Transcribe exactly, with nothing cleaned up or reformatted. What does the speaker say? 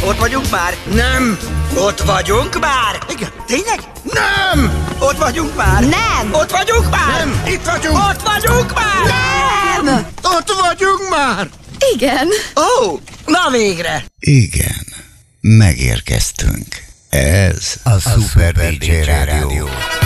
Ott vagyunk már? Nem! Ott vagyunk már? Igen. Tényleg? Nem! Ott vagyunk már? Nem! Ott vagyunk már? Nem, itt vagyunk! Ott vagyunk már? Nem! Ott vagyunk már! Igen. Ó, oh, na végre! Igen, megérkeztünk. Ez a, a Super dé dzsé Rádió.